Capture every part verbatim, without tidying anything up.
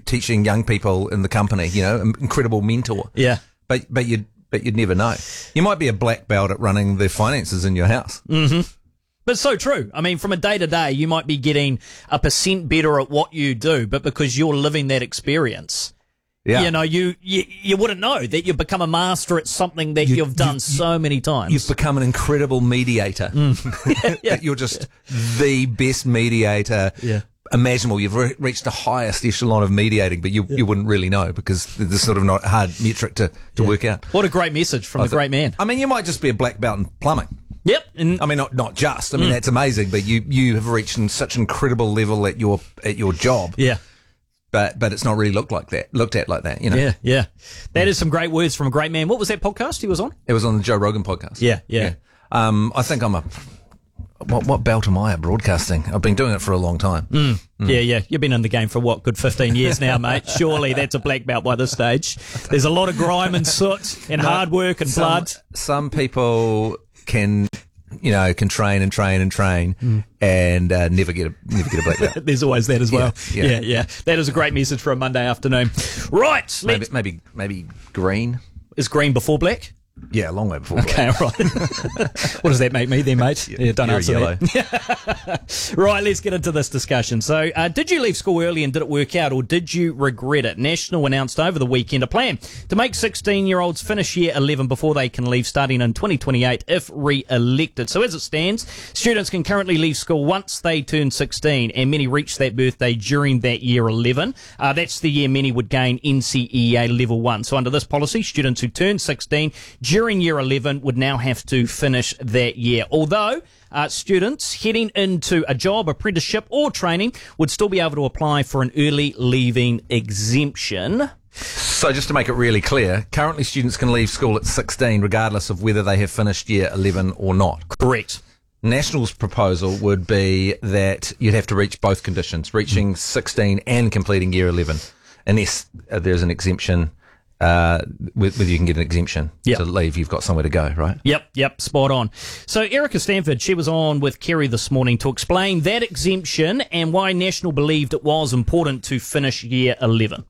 teaching young people in the company, you know, incredible mentor. Yeah. But but you'd but you'd never know. You might be a black belt at running the finances in your house. Mm-hmm. But it's so true. I mean, from a day to day, you might be getting a percent better at what you do, but because you're living that experience, yeah. you know, you, you you wouldn't know that you've become a master at something that you, you've done you, so many times. You've become an incredible mediator. Mm. yeah, yeah. You're just yeah. the best mediator yeah. imaginable. You've re- reached the highest echelon of mediating, but you yeah. you wouldn't really know because there's sort of not a hard metric to, to yeah. work out. What a great message from I a th- great man. I mean, you might just be a black belt in plumbing. Yep. And I mean, not not just. I mean, mm. that's amazing, but you, you have reached such an incredible level at your at your job. Yeah. But but it's not really looked like that. Looked at like that, you know. Yeah, yeah. That is some great words from a great man. What was that podcast he was on? It was on the Joe Rogan podcast. Yeah, yeah. yeah. Um, I think I'm a what what belt am I at broadcasting? I've been doing it for a long time. Mm. Mm. Yeah, yeah. You've been in the game for what, good fifteen years now, mate. Surely that's a black belt by this stage. There's a lot of grime and soot and no, hard work and some, blood. Some people can, you know, can train and train and train mm. and uh, never get a never get a black belt. There's always that as well. Yeah, yeah. yeah, yeah. That is a great message for a Monday afternoon. Right. Maybe maybe, maybe green. Is green before black? Yeah, a long way before. Okay, all right. What does that make me then, mate? Yeah, don't You're answer yellow. that. Right, let's get into this discussion. So, uh, did you leave school early and did it work out, or did you regret it? National announced over the weekend a plan to make sixteen-year-olds finish year eleven before they can leave, starting in twenty twenty-eight if re-elected. So, as it stands, students can currently leave school once they turn sixteen, and many reach that birthday during that year eleven. Uh, that's the year many would gain N C E A level one. So, under this policy, students who turn sixteen during year eleven would now have to finish that year. Although uh, students heading into a job, apprenticeship or training would still be able to apply for an early leaving exemption. So just to make it really clear, currently students can leave school at sixteen regardless of whether they have finished year eleven or not. Correct. National's proposal would be that you'd have to reach both conditions, reaching sixteen and completing year eleven, unless uh, there's an exemption. Uh, whether you can get an exemption yep. to leave, you've got somewhere to go, right? Yep, yep, spot on. So Erica Stanford, she was on with Kerry this morning to explain that exemption and why National believed it was important to finish year eleven.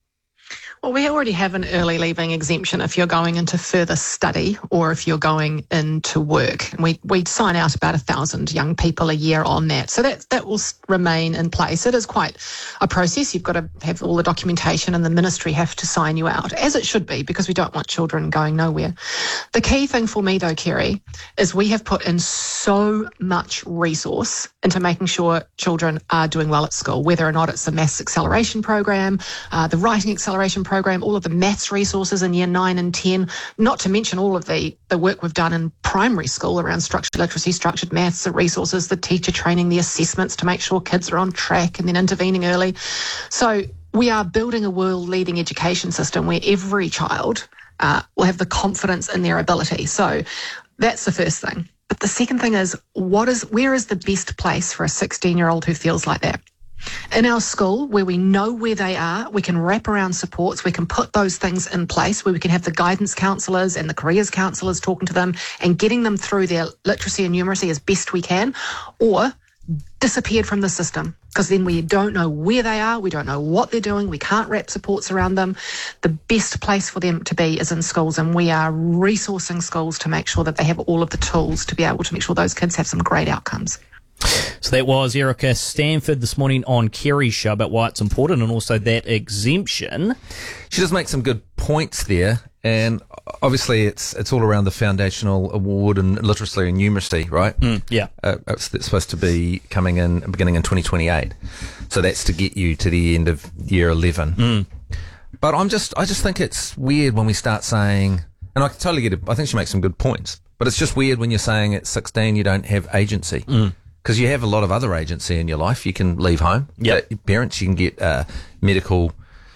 Well, we already have an early leaving exemption if you're going into further study or if you're going into work. And we, we sign out about a thousand young people a year on that. So that, that will remain in place. It is quite a process. You've got to have all the documentation and the ministry have to sign you out, as it should be, because we don't want children going nowhere. The key thing for me, though, Kerry, is we have put in so much resource into making sure children are doing well at school, whether or not it's the maths acceleration program, uh, the writing acceleration program, program, all of the maths resources in year nine and ten, not to mention all of the, the work we've done in primary school around structured literacy, structured maths, the resources, the teacher training, the assessments to make sure kids are on track and then intervening early. So we are building a world-leading education system where every child uh, will have the confidence in their ability. So that's the first thing. But the second thing is, what is where is the best place for a sixteen-year-old who feels like that? In our school, where we know where they are, we can wrap around supports, we can put those things in place where we can have the guidance counsellors and the careers counsellors talking to them and getting them through their literacy and numeracy as best we can, or disappeared from the system, because then we don't know where they are, we don't know what they're doing, we can't wrap supports around them. The best place for them to be is in schools, and we are resourcing schools to make sure that they have all of the tools to be able to make sure those kids have some great outcomes. So that was Erica Stanford this morning on Kerry's show about why it's important and also that exemption. She does make some good points there, and obviously it's it's all around the Foundational Award in Literacy and Numeracy, right? Mm, yeah. Uh, it's, it's supposed to be coming in, beginning in twenty twenty-eight. So that's to get you to the end of year eleven. Mm. But I'm just, I just think it's weird when we start saying, and I totally get it, I think she makes some good points, but it's just weird when you're saying at sixteen you don't have agency. Mm. Because you have a lot of other agency in your life. You can leave home. Yep. Your parents, you can get uh, medical,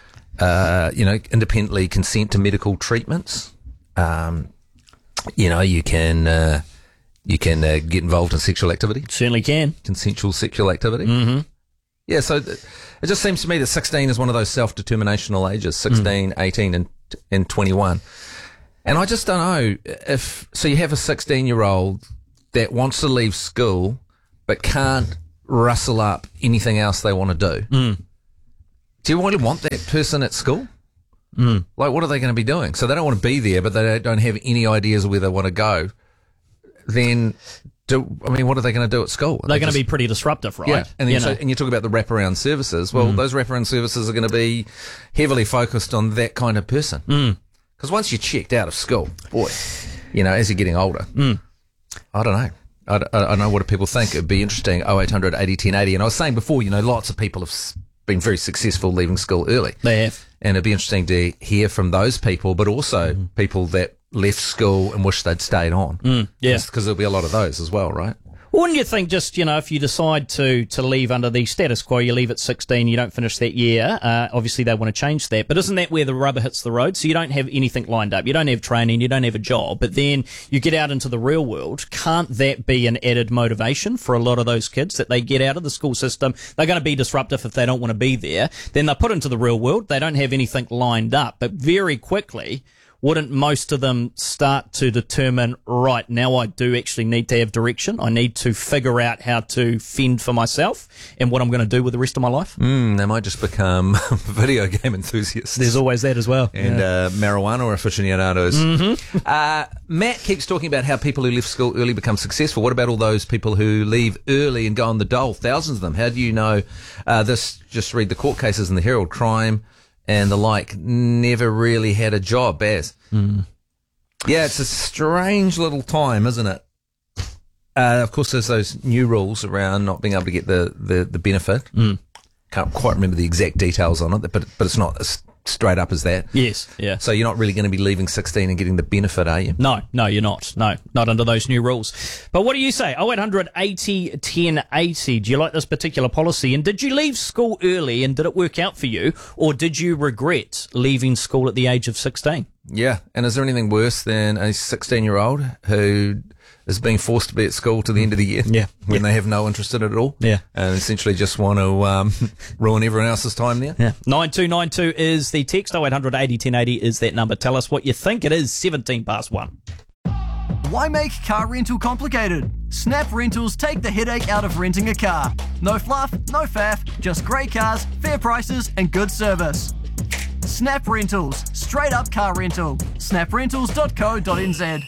uh, you know, independently consent to medical treatments. Um, you know, you can uh, you can uh, get involved in sexual activity. Certainly can. Consensual sexual activity. Mm-hmm. Yeah, so th- it just seems to me that sixteen is one of those self-determinational ages, sixteen, mm. eighteen and and twenty-one. And I just don't know if, so you have a sixteen-year-old that wants to leave school but can't rustle up anything else they want to do. Mm. do you really want that person at school? Mm. Like, what are they going to be doing? So they don't want to be there, but they don't have any ideas of where they want to go. Then, do I mean, what are they going to do at school? They're they going just, to be pretty disruptive, right? Yeah, and, then you so, know. and you talk about the wraparound services. Well, Mm. those wraparound services are going to be heavily focused on that kind of person. Because Mm. once you're checked out of school, boy, you know, as you're getting older, Mm. I don't know. I, don't- I don't know what do people think. It'd be interesting. oh eight hundred eighty ten eighty. And I was saying before, you know, lots of people have s- been very successful leaving school early. They have. And it'd be interesting to hear from those people, but also Mm. people that left school and wish they'd stayed on. Mm, yeah. Because there'll be a lot of those as well, right? Wouldn't you think just, you know, if you decide to, to leave under the status quo, you leave at sixteen, you don't finish that year, uh, obviously they want to change that. But isn't that where the rubber hits the road? So you don't have anything lined up. You don't have training, you don't have a job, but then you get out into the real world. Can't that be an added motivation for a lot of those kids that they get out of the school system? They're going to be disruptive if they don't want to be there. Then they're put into the real world. They don't have anything lined up, but very quickly, wouldn't most of them start to determine, right, now I do actually need to have direction. I need to figure out how to fend for myself and what I'm going to do with the rest of my life? Mm, they might just become video game enthusiasts. There's always that as well. and Yeah. uh, marijuana aficionados. Mm-hmm. uh, Matt keeps talking about how people who left school early become successful. What about all those people who leave early and go on the dole? Thousands of them. How do you know uh, this? Just read the court cases in the Herald. Crime and the like never really had a job, Baz. Mm. Yeah, it's a strange little time, isn't it? Uh, of course, there's those new rules around not being able to get the, the, the benefit. Mm. Can't quite remember the exact details on it, but but it's not as straight up as that. Yes, yeah. So you're not really going to be leaving sixteen and getting the benefit, are you? No, no, you're not. No, not under those new rules. But what do you say? oh eight hundred eighty ten eighty. Do you like this particular policy? And did you leave school early and did it work out for you? Or did you regret leaving school at the age of sixteen? Yeah. And is there anything worse than a sixteen-year-old who is being forced to be at school to the end of the year? Yeah. When they have no interest in it at all? Yeah. And essentially just want to um, ruin everyone else's time there? Yeah. nine two nine two is the text. oh eight hundred eighty ten eighty is that number. Tell us what you think. It is seventeen past one. Why make car rental complicated? Snap Rentals take the headache out of renting a car. No fluff, no faff, just great cars, fair prices and good service. Snap Rentals, straight up car rental. snap rentals dot co dot n z.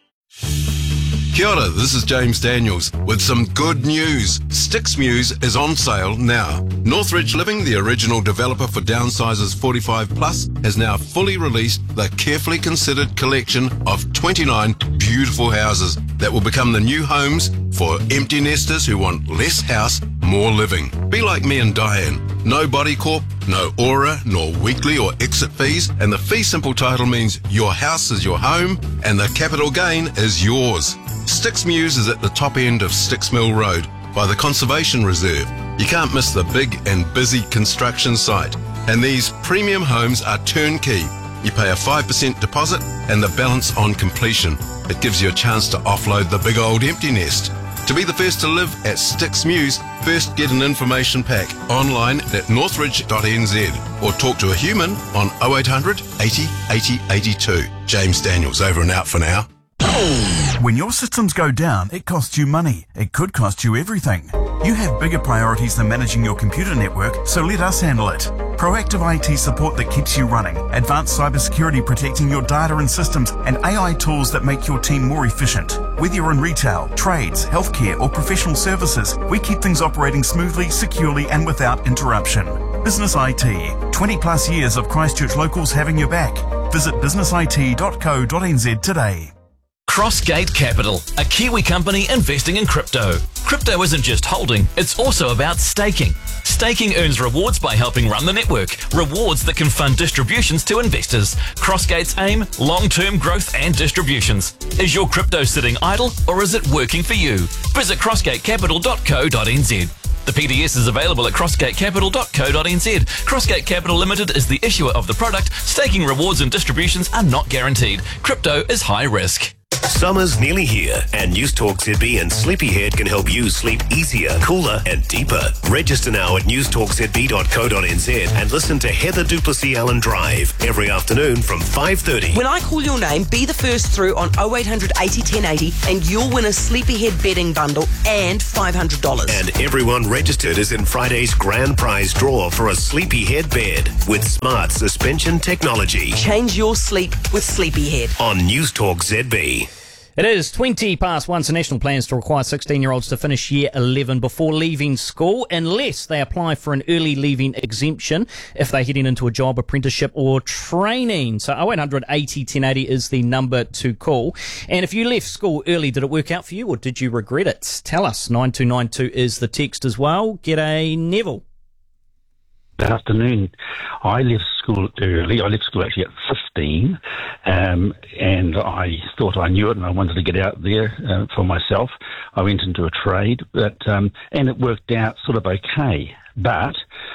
Kia ora, this is James Daniels with some good news. Sticks Muse is on sale now. Northridge Living, the original developer for downsizers forty-five plus, has now fully released the carefully considered collection of twenty-nine beautiful houses that will become the new homes for empty nesters who want less house, more living. Be like me and Diane. No body corp, no aura, nor weekly or exit fees, and the fee simple title means your house is your home and the capital gain is yours. Sticks Muse is at the top end of Sticks Mill Road by the Conservation Reserve. You can't miss the big and busy construction site. And these premium homes are turnkey. You pay a five percent deposit and the balance on completion. It gives you a chance to offload the big old empty nest. To be the first to live at Sticks Muse, first get an information pack online at northridge dot n z or talk to a human on oh eight hundred eighty eighty eighty-two. James Daniels, over and out for now. When your systems go down, it costs you money. It could cost you everything. You have bigger priorities than managing your computer network, so let us handle it. Proactive I T support that keeps you running, advanced cybersecurity protecting your data and systems, and A I tools that make your team more efficient. Whether you're in retail, trades, healthcare, or professional services, we keep things operating smoothly, securely, and without interruption. Business I T. twenty plus years of Christchurch locals having your back. Visit business I T dot co dot n z today. Crossgate Capital, a Kiwi company investing in crypto. Crypto isn't just holding, it's also about staking. Staking earns rewards by helping run the network, rewards that can fund distributions to investors. Crossgate's aim, long-term growth and distributions. Is your crypto sitting idle or is it working for you? Visit crossgate capital dot co dot n z. The P D S is available at crossgate capital dot co dot n z. Crossgate Capital Limited is the issuer of the product. Staking rewards and distributions are not guaranteed. Crypto is high risk. Summer's nearly here, and News Talk Z B and Sleepyhead can help you sleep easier, cooler, and deeper. Register now at news talk z b dot co dot n z and listen to Heather Duplessis Allen Drive every afternoon from five thirty. When I call your name, be the first through on oh eight hundred eighty ten eighty, and you'll win a Sleepyhead bedding bundle and five hundred dollars. And everyone registered is in Friday's grand prize draw for a Sleepyhead bed with smart suspension technology. Change your sleep with Sleepyhead. On News Talk Z B. It is twenty past one, so national plans to require sixteen-year-olds to finish year eleven before leaving school, unless they apply for an early leaving exemption if they're heading into a job, apprenticeship or training. So oh eight hundred eighty ten eighty is the number to call. And if you left school early, did it work out for you or did you regret it? Tell us. nine two nine two is the text as well. G'day, Neville. Good afternoon. I left school early. I left school actually at fifteen, um, and I thought I knew it, and I wanted to get out there uh, for myself. I went into a trade, but um, and it worked out sort of okay. But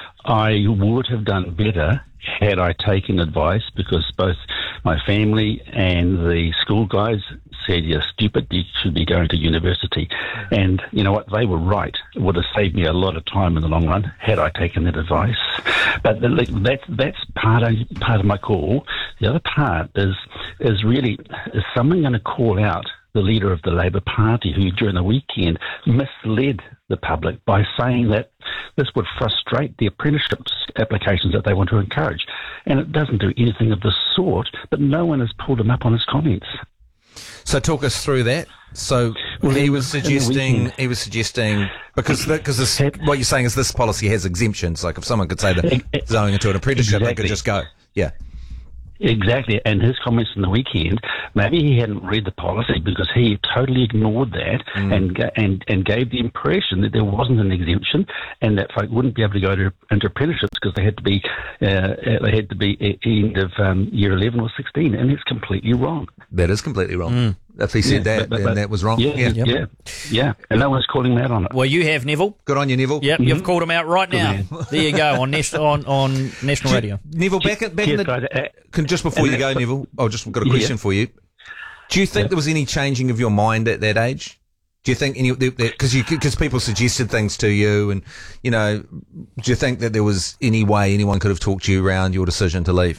I would have done better had I taken advice, because both my family and the school guys said, "You're stupid, you should be going to university." And you know what? They were right. It would have saved me a lot of time in the long run had I taken that advice. But the, that's that's part of part of my call. The other part is is really, is someone going to call out the leader of the Labour Party, who during the weekend misled the public by saying that this would frustrate the apprenticeship applications that they want to encourage? And it doesn't do anything of the sort, but no one has pulled him up on his comments. So talk us through that. So well, he was suggesting, he was suggesting, because because this, what you're saying is this policy has exemptions. Like if someone could say that going into an apprenticeship, exactly. They could just go, yeah. Exactly, and his comments on the weekend, maybe he hadn't read the policy because he totally ignored that mm. and and and gave the impression that there wasn't an exemption and that folk wouldn't be able to go to, into apprenticeships because they had to be uh, they had to be end of um, year eleven or sixteen, and it's completely wrong. That is completely wrong. Mm. If he said yeah, that, but, but, then that was wrong. Yeah, yeah, yep. yeah, yeah, and no one's calling him out on it. Well, you have, Neville. Good on you, Neville. Yep, mm-hmm. You've called him out right now. There you go on national on, on national radio. Neville, back, at, back in the can, just before you go, Neville, I've just got a question yeah. for you. Do you think yeah. there was any changing of your mind at that age? Do you think any because you because people suggested things to you, and you know, do you think that there was any way anyone could have talked you around your decision to leave?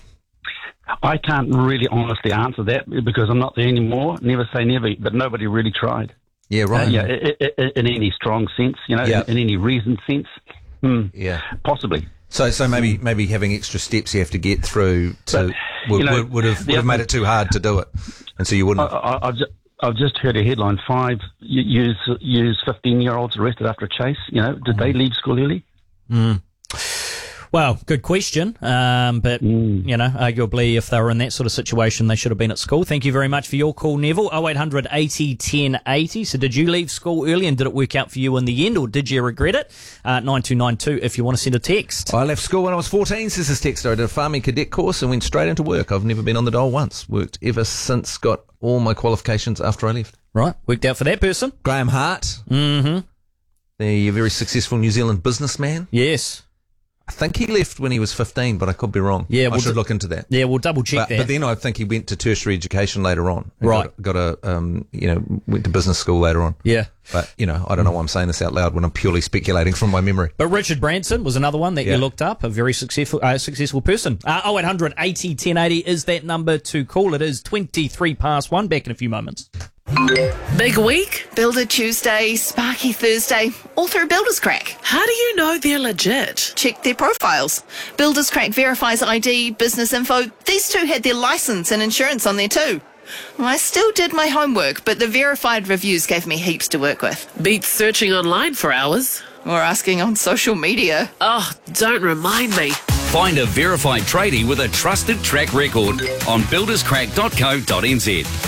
I can't really honestly answer that because I'm not there anymore. Never say never, but nobody really tried. Yeah, right. Uh, yeah, in, in any strong sense, you know, yep. in, in any reasoned sense. Hmm. Yeah, possibly. So, so maybe maybe having extra steps you have to get through to but, would, you know, would, would have would have made it too hard to do it, and so you wouldn't. I, I, I've just, I've just heard a headline: five use use fifteen year olds arrested after a chase. You know, did mm. they leave school early? Mm. Well, good question. Um, but, mm. you know, arguably if they were in that sort of situation, they should have been at school. Thank you very much for your call, Neville. oh eight hundred eighty ten eighty. So did you leave school early and did it work out for you in the end or did you regret it? Uh, nine two nine two if you want to send a text. I left school when I was fourteen, says this texter. I did a farming cadet course and went straight into work. I've never been on the dole once. Worked ever since, got all my qualifications after I left. Right. Worked out for that person. Graham Hart. Mm-hmm. The very successful New Zealand businessman. Yes. I think he left when he was fifteen, but I could be wrong. Yeah, we'll I should d- look into that. Yeah, we'll double check but, that. But then I think he went to tertiary education later on. Right. Got, got a, um, you know, went to business school later on. Yeah. But, you know, I don't know why I'm saying this out loud when I'm purely speculating from my memory. But Richard Branson was another one that yeah. you looked up, a very successful uh, successful person. Uh, oh eight hundred eighty ten eighty is that number to call. It is twenty-three past one. Back in a few moments. Big week? Builder Tuesday, Sparky Thursday, all through Builders Crack. How do you know they're legit? Check their profiles. Builders Crack verifies I D, business info. These two had their license and insurance on there too. I still did my homework, but the verified reviews gave me heaps to work with. Beats searching online for hours. Or asking on social media. Oh, don't remind me. Find a verified tradie with a trusted track record on builders crack dot co dot n z.